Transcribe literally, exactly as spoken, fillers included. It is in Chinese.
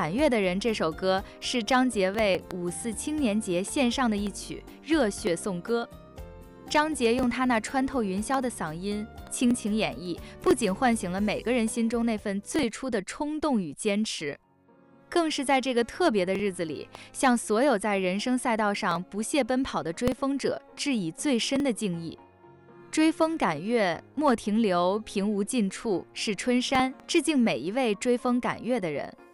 赶月的人》这首歌是张杰为五四青年节献上的一曲热血颂歌。张杰用他那穿透云霄的嗓音倾情演绎，不仅唤醒了每个人心中那份最初的冲动与坚持，更是在这个特别的日子里，向所有在人生赛道上不懈奔跑的追风者致以最深的敬意。追风赶月，莫停留，平无尽处是春山，致敬每一位追风赶月的人。